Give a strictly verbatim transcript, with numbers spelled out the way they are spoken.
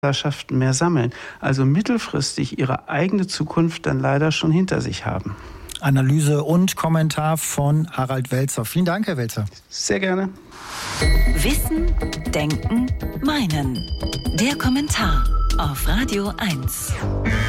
Mannschaften mehr sammeln, also mittelfristig ihre eigene Zukunft dann leider schon hinter sich haben. Analyse und Kommentar von Harald Welzer. Vielen Dank, Herr Welzer. Sehr gerne. Wissen, Denken, Meinen. Der Kommentar auf Radio eins.